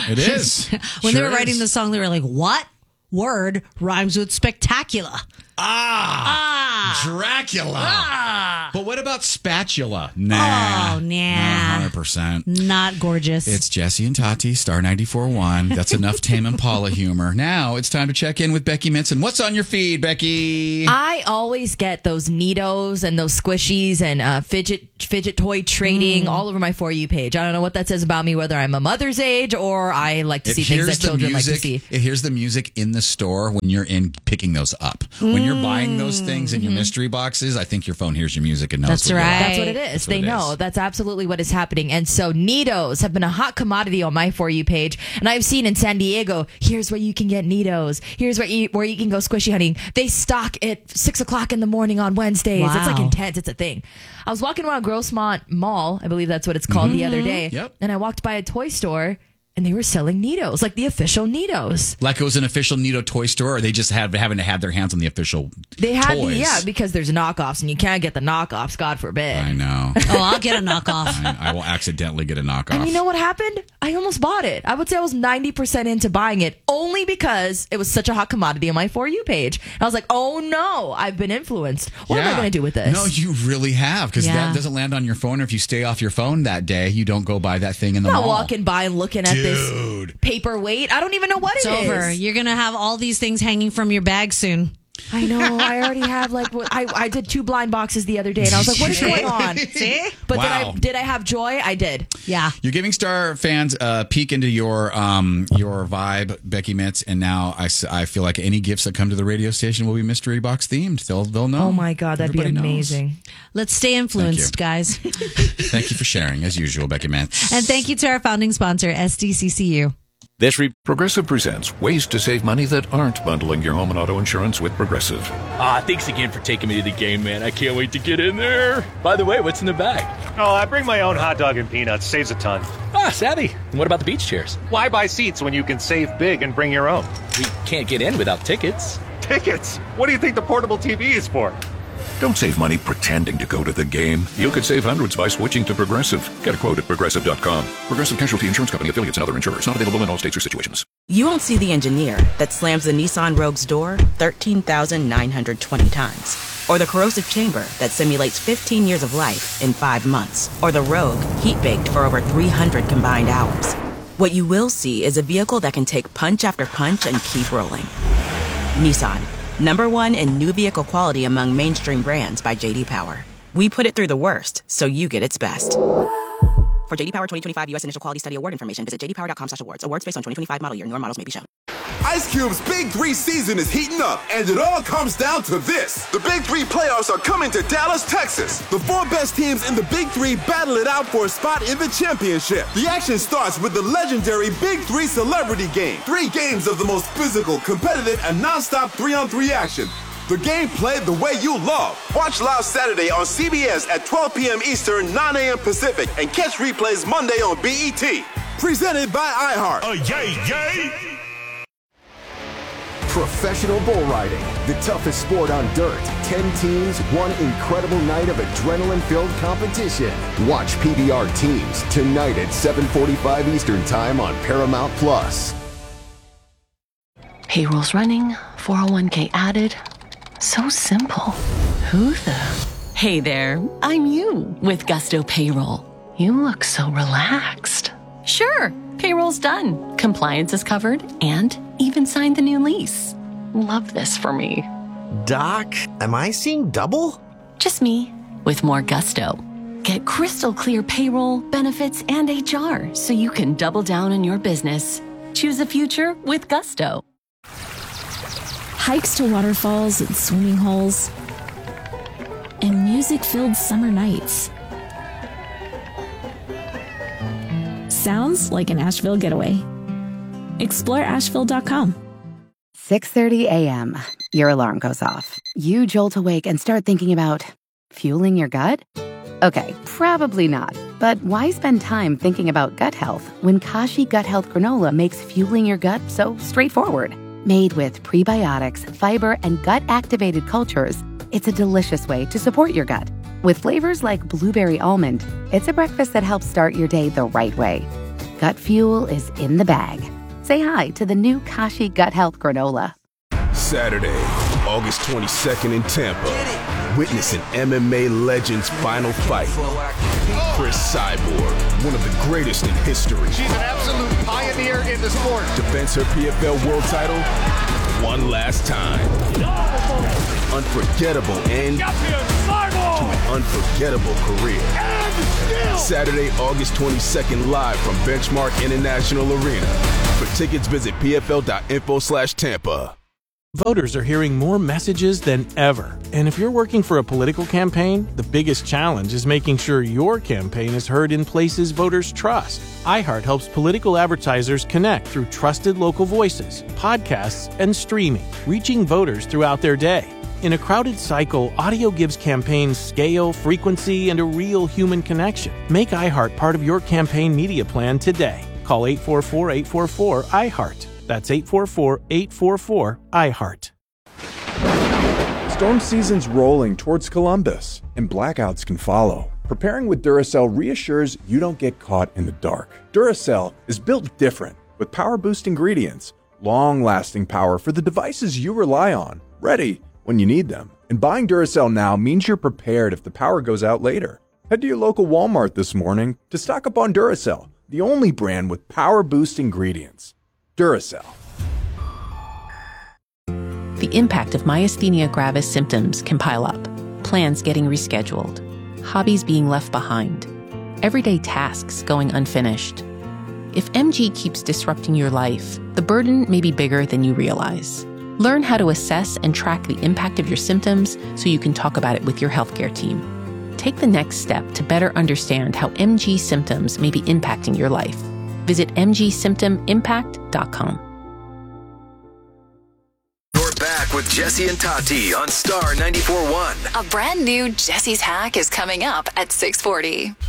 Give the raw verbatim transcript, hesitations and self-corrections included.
It is. when sure they were is. writing the song, they were like, what word rhymes with spectacular? Ah, Ah. Dracula. Ah. But what about spatula? Nah. Oh, nah. one hundred percent. Not gorgeous. It's Jesse and Tati, Star ninety-four point one. That's enough Tame Impala humor. Now it's time to check in with Becky Minson. What's on your feed, Becky? I always get those Neatos and those squishies and uh, fidget fidget toy trading Mm. all over my For You page. I don't know what that says about me, whether I'm a mother's age or I like to It see things hears that the children music, like to see. It hears the music in the store when you're in picking those up. When you're buying those things in your mystery boxes, I think your phone hears your music and knows That's what you're right. That's what it is. That's what They it know. is. That's absolutely what is happening. And so Neatos have been a hot commodity on my For You page. And I've seen in San Diego, here's where you can get Neatos. Here's where you, where you can go squishy hunting. They stock at six o'clock in the morning on Wednesdays. It's like Wow. intense. It's a thing. I was walking around Grossmont Mall, I believe that's what it's called, the other day. Yep. And I walked by a toy store and they were selling Neatos, like the official Neatos. Like it was an official Neato toy store, or they just had having to have their hands on the official They had, toys? yeah, because there's knockoffs and you can't get the knockoffs, God forbid. I know. oh, I'll get a knockoff. I, I will accidentally get a knockoff. And you know what happened? I almost bought it. I would say I was ninety percent into buying it only because it was such a hot commodity on my For You page. And I was like, oh no, I've been influenced. What am I Yeah. going to do with this? No, you really have, because Yeah. that doesn't land on your phone. Or if you stay off your phone that day, you don't go buy that thing in the I'm not mall. walking by and looking at this Dude. paperweight. I don't even know what It's it is. over. You're going to have all these things hanging from your bag soon. I know. I already have like what- I I did two blind boxes the other day, and I was like, what is going on? See? But Wow. did I did I have joy? I did. Yeah. You're giving Star fans a peek into your um your vibe, Becky Mitz, and now I, s- I feel like any gifts that come to the radio station will be mystery box themed. They'll they'll know. Oh my God, that'd Everybody be knows. amazing. Let's stay influenced, guys. Thank you for sharing, as usual, Becky Mitz. And thank you to our founding sponsor, S D C C U. This re- Progressive presents ways to save money that aren't bundling your home and auto insurance with Progressive. Ah, thanks again for taking me to the game, man. I can't wait to get in there. By the way, what's in the bag? Oh, I bring my own hot dog and peanuts. Saves a ton. Ah, savvy. And what about the beach chairs? Why buy seats when you can save big and bring your own? We can't get in without tickets. Tickets? What do you think the portable T V is for? Don't save money pretending to go to the game. You could save hundreds by switching to Progressive. Get a quote at progressive dot com. Progressive Casualty Insurance Company, affiliates, and other insurers. Not available in all states or situations. You won't see the engineer that slams the Nissan Rogue's door thirteen thousand nine hundred twenty times. Or the corrosive chamber that simulates fifteen years of life in five months. Or the Rogue heat-baked for over three hundred combined hours. What you will see is a vehicle that can take punch after punch and keep rolling. Nissan. Number one in new vehicle quality among mainstream brands by J D Power. We put it through the worst, so you get its best. For J D Power twenty twenty-five U S Initial Quality Study Award information, visit j d power dot com slash awards. Awards based on twenty twenty-five model year. Newer models may be shown. Ice Cube's Big Three season is heating up, and it all comes down to this. The Big Three playoffs are coming to Dallas, Texas. The four best teams in the Big Three battle it out for a spot in the championship. The action starts with the legendary Big Three Celebrity Game. Three games of the most physical, competitive, and non-stop three-on-three action. The game played the way you love. Watch live Saturday on C B S at twelve p.m. Eastern, nine a.m. Pacific, and catch replays Monday on B E T. Presented by iHeart. Oh, yay, yay! Professional bull riding, the toughest sport on dirt. Ten teams, one incredible night of adrenaline-filled competition. Watch P B R Teams tonight at seven forty-five Eastern Time on Paramount Plus. Payroll's running, four oh one k added. So simple. Who the? Hey there, I'm you with Gusto Payroll. You look so relaxed. Sure, payroll's done. Compliance is covered and even signed the new lease. Love this for me. Doc, am I seeing double? Just me with more gusto. Get crystal clear payroll, benefits, and H R so you can double down on your business. Choose a future with Gusto. Hikes to waterfalls and swimming holes, and music-filled summer nights. Sounds like an Asheville getaway. Explore asheville dot com. six thirty a.m. Your alarm goes off. You jolt awake and start thinking about fueling your gut? Okay, probably not. But why spend time thinking about gut health when Kashi Gut Health Granola makes fueling your gut so straightforward? Made with prebiotics, fiber, and gut-activated cultures, it's a delicious way to support your gut. With flavors like blueberry almond, it's a breakfast that helps start your day the right way. Gut fuel is in the bag. Say hi to the new Kashi Gut Health Granola. Saturday, August twenty-second in Tampa. Witness an M M A legend's final fight. Chris Cyborg, one of the greatest in history. She's an absolute pioneer in the sport. Defends her P F L world title one last time. Unforgettable end to an unforgettable career. Saturday, August twenty-second, live from Benchmark International Arena. For tickets, visit pfl.info slash Tampa. Voters are hearing more messages than ever. And if you're working for a political campaign, the biggest challenge is making sure your campaign is heard in places voters trust. iHeart helps political advertisers connect through trusted local voices, podcasts, and streaming, reaching voters throughout their day. In a crowded cycle, audio gives campaigns scale, frequency, and a real human connection. Make iHeart part of your campaign media plan today. Call eight four four, eight four four, I heart. That's eight four four, eight four four, I heart. Storm season's rolling towards Columbus, and blackouts can follow. Preparing with Duracell reassures you don't get caught in the dark. Duracell is built different, with power boost ingredients, long-lasting power for the devices you rely on, ready when you need them. And buying Duracell now means you're prepared if the power goes out later. Head to your local Walmart this morning to stock up on Duracell, the only brand with power boost ingredients. Duracell. The impact of myasthenia gravis symptoms can pile up. Plans getting rescheduled. Hobbies being left behind. Everyday tasks going unfinished. If M G keeps disrupting your life, the burden may be bigger than you realize. Learn how to assess and track the impact of your symptoms so you can talk about it with your healthcare team. Take the next step to better understand how M G symptoms may be impacting your life. Visit m g symptom impact dot com. You're back with Jesse and Tati on Star ninety-four point one. A brand new Jesse's Hack is coming up at six forty.